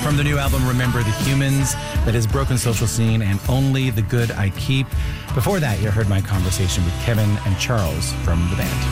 from the new album, Remember the Humans, that is Broken Social Scene and Only the Good I Keep. Before that, you heard my conversation with Kevin and Charles from the band.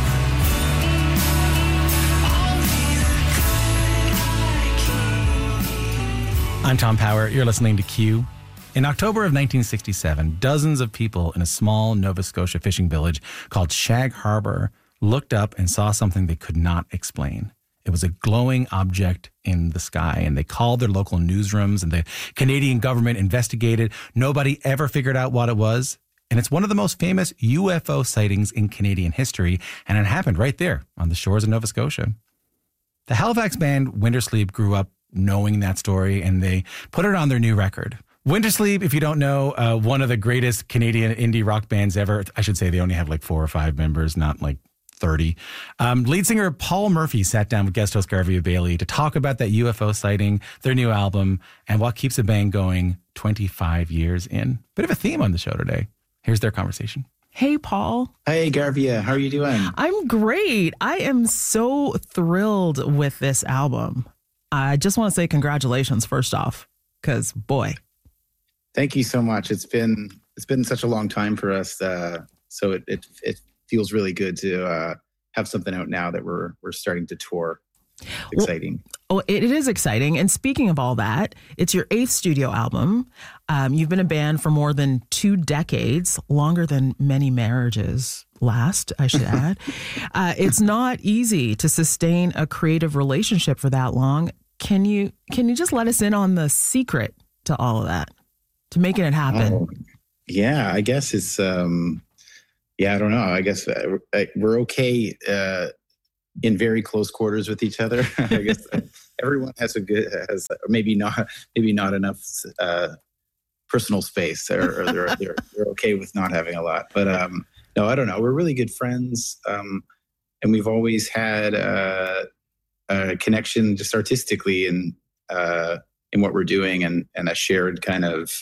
I'm Tom Power. You're listening to Q. In October of 1967, dozens of people in a small Nova Scotia fishing village called Shag Harbor looked up and saw something they could not explain. It was a glowing object in the sky, and they called their local newsrooms, and the Canadian government investigated. Nobody ever figured out what it was, and it's one of the most famous UFO sightings in Canadian history, and it happened right there on the shores of Nova Scotia. The Halifax band Wintersleep grew up knowing that story, and they put it on their new record. Wintersleep, if you don't know, one of the greatest Canadian indie rock bands ever. I should say they only have like 4 or 5 members, not like 30. Lead singer Paul Murphy sat down with guest host Garvey Bailey to talk about that UFO sighting, their new album, and what keeps the band going 25 years in. Bit of a theme on the show today. Here's their conversation. Hey, Paul. Hey, Garvia. How are you doing? I'm great. I am so thrilled with this album. I just want to say congratulations first off, because boy. Thank you so much. It's been such a long time for us. So it feels really good to have something out now that we're starting to tour. It's exciting. Well, it is exciting. And speaking of all that, it's your 8th studio album. You've been a band for more than 2 decades, longer than many marriages last, I should add. It's not easy to sustain a creative relationship for that long. Can you just let us in on the secret to all of that, to making it happen? Oh, yeah, I guess it's... Yeah, I don't know. I guess we're okay in very close quarters with each other. I guess everyone has maybe not enough personal space, or they're okay with not having a lot. But no, I don't know. We're really good friends, and we've always had a connection just artistically in what we're doing, and a shared kind of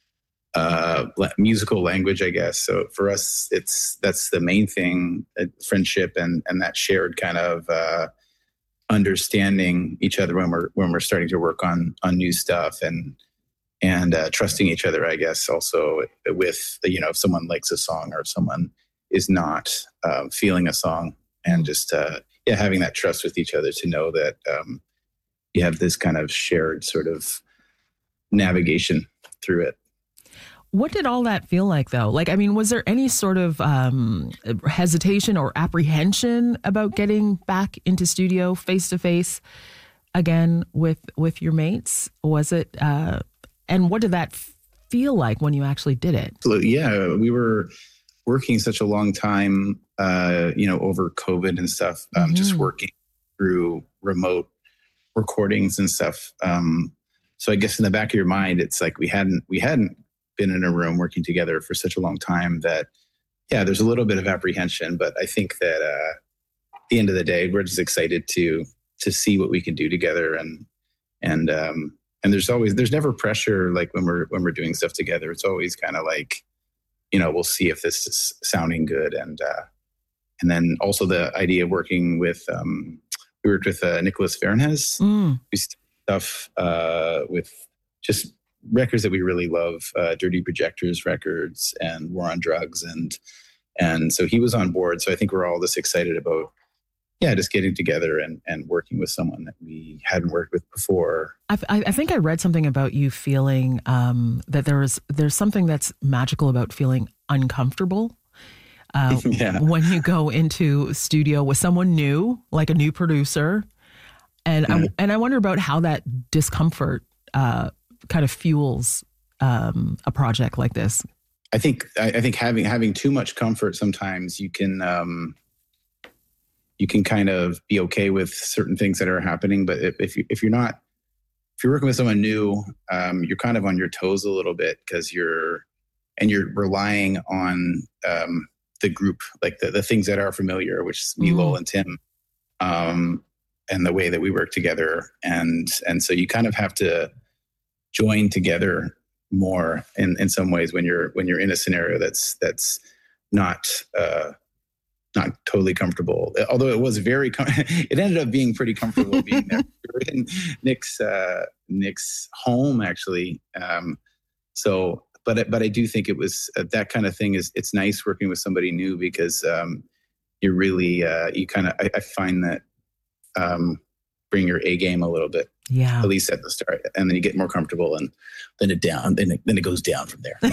musical language, I guess. So for us, that's the main thing: friendship and that shared kind of understanding each other when we're starting to work on new stuff, and trusting each other, I guess. Also with if someone likes a song or if someone is not feeling a song, and just having that trust with each other to know that you have this kind of shared sort of navigation through it. What did all that feel like, though? Like, I mean, was there any sort of hesitation or apprehension about getting back into studio face to face again with your mates? Was it, and what did that feel like when you actually did it? Yeah, we were working such a long time, over COVID and stuff, just working through remote recordings and stuff. So I guess in the back of your mind, it's like we hadn't been in a room working together for such a long time that, yeah, there's a little bit of apprehension, but I think that at the end of the day, we're just excited to see what we can do together, and there's never pressure like when we're doing stuff together. It's always kind of like, we'll see if this is sounding good, and then also the idea of working with we worked with Nicholas Fahrenhez, who's stuff with just records that we really love, Dirty Projectors records and War on Drugs, and so he was on board. So I think we're all just excited about, just getting together and working with someone that we hadn't worked with before. I think I read something about you feeling that there's something that's magical about feeling uncomfortable when you go into a studio with someone new, like a new producer, and I wonder about how that discomfort kind of fuels a project like this. I think having too much comfort, sometimes you can kind of be okay with certain things that are happening. But if you're working with someone new, you're kind of on your toes a little bit, because you're relying on the group, like the things that are familiar, which is me, Lowell, and Tim, and the way that we work together, and so you kind of have to join together more in some ways when you're in a scenario that's not not totally comfortable, although it was it ended up being pretty comfortable being there. We were in Nick's home, actually. But I do think it was that kind of thing. It's nice working with somebody new because you really I find that bring your A game a little bit. Yeah. At least at the start, and then you get more comfortable, and then it goes down from there.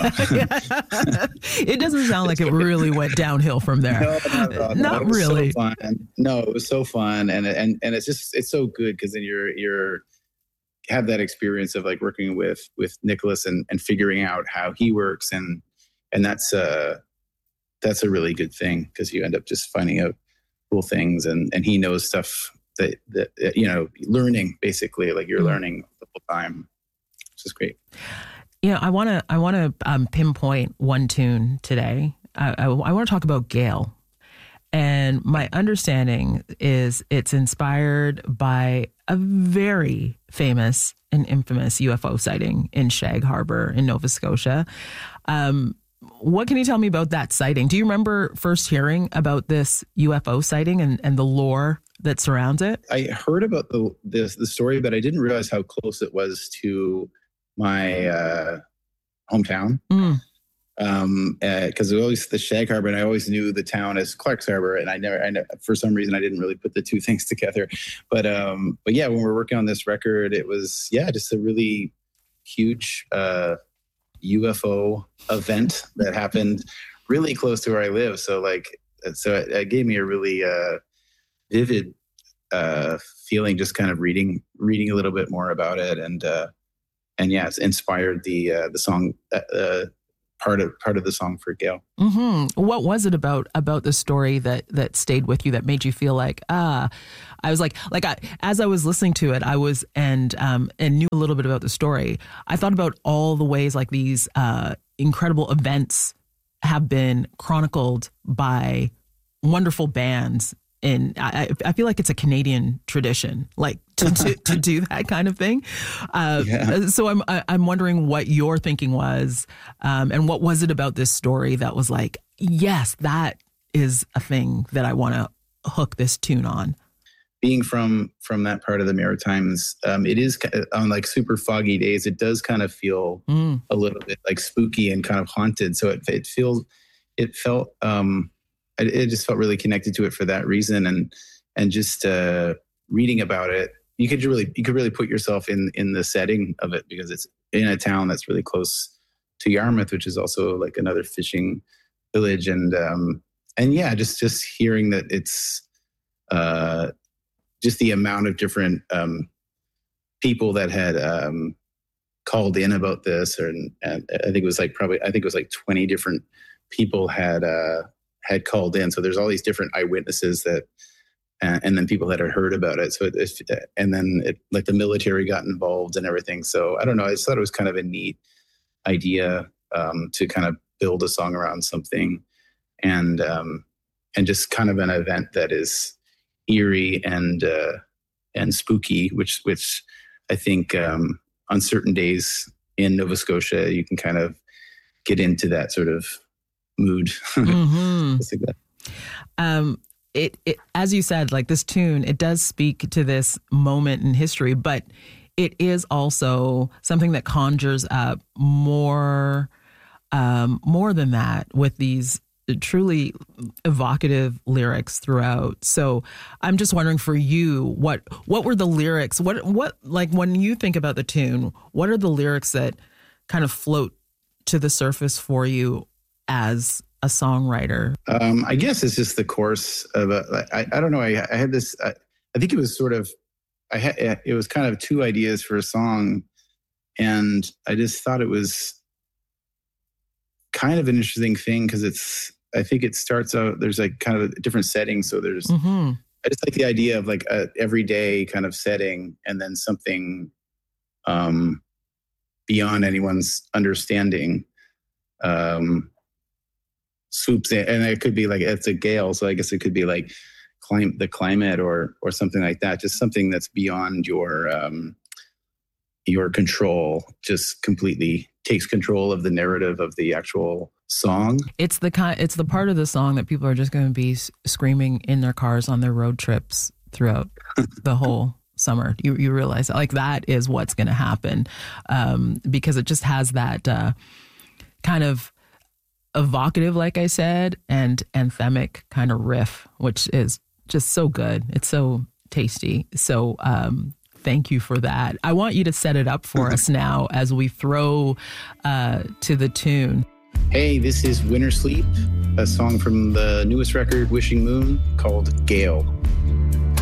It doesn't sound like it really went downhill from there. No, not at all. Not really. So fun. No, it was so fun, and it's so good because then you're have that experience of like working with Nicholas and figuring out how he works, and that's a really good thing because you end up just finding out cool things, and he knows stuff that learning, basically, like you're learning the whole time, which is great. I want to pinpoint one tune today. I want to talk about Gale. And my understanding is it's inspired by a very famous and infamous UFO sighting in Shag Harbor in Nova Scotia. What can you tell me about that sighting? Do you remember first hearing about this UFO sighting and the lore that surrounds it? I heard about the story, but I didn't realize how close it was to my hometown. Because it was always the Shag Harbor, and I always knew the town as Clark's Harbor, and I never, for some reason, I didn't really put the two things together. But yeah, when we were working on this record, it was just a really huge UFO event that happened really close to where I live. So it gave me a really vivid feeling, just kind of reading a little bit more about it, and it's inspired the song. Part of the song for Gale. Mm-hmm. What was it about the story that stayed with you, that made you feel like I was as I was listening to it, I was and knew a little bit about the story. I thought about all the ways like these incredible events have been chronicled by wonderful bands. And I feel like it's a Canadian tradition, like to do that kind of thing. So I'm wondering what your thinking was, and what was it about this story that was like, yes, that is a thing that I want to hook this tune on. Being from that part of the Maritimes, it is on like super foggy days. It does kind of feel a little bit like spooky and kind of haunted. So it felt. It just felt really connected to it for that reason, and just reading about it, you could really put yourself in the setting of it, because it's in a town that's really close to Yarmouth, which is also like another fishing village, and just hearing that it's just the amount of different people that had called in about this, and I think it was like 20 different people had called in. So there's all these different eyewitnesses that, and then people that had heard about it. So and then like the military got involved and everything. So I don't know. I just thought it was kind of a neat idea to kind of build a song around something, and just kind of an event that is eerie and spooky, which I think on certain days in Nova Scotia you can kind of get into that sort of mood. Mm-hmm. Like that. It as you said, like this tune, it does speak to this moment in history, but it is also something that conjures up more than that, with these truly evocative lyrics throughout. So I'm just wondering, for you, what were the lyrics? What like when you think about the tune, what are the lyrics that kind of float to the surface for you as a songwriter? I guess it's just the course of I don't know. I had this, I think it was sort of, it was kind of two ideas for a song, and I just thought it was kind of an interesting thing because I think it starts out, there's like kind of a different setting. So there's, I just like the idea of like a everyday kind of setting, and then something beyond anyone's understanding swoops in, and it could be like, it's a gale, so I guess it could be like the climate or something like that, just something that's beyond your control, just completely takes control of the narrative of the actual song. It's the part of the song that people are just going to be screaming in their cars on their road trips throughout the whole summer. You realize that, like, that is what's going to happen, because it just has that kind of evocative, like I said, and anthemic kind of riff, which is just so good. It's so tasty. So thank you for that. I want you to set it up for us now as we throw to the tune. Hey, this is Winter Sleep, a song from the newest record, Wishing Moon, called Gale.